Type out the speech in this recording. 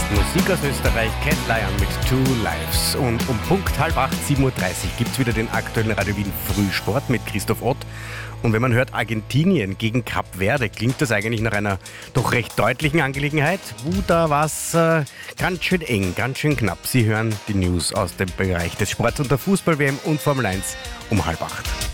Musik aus Österreich, Cat Lion mit Two Lives. Und um Punkt 7:30 gibt es wieder den aktuellen Radio Wien Frühsport mit Christoph Ott. Und wenn man hört Argentinien gegen Kap Verde, klingt das eigentlich nach einer doch recht deutlichen Angelegenheit. Da war es ganz schön eng, ganz schön knapp. Sie hören die News aus dem Bereich des Sports und der Fußball-WM und Formel 1 um 7:30.